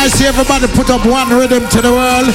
I see everybody put up one rhythm to the world.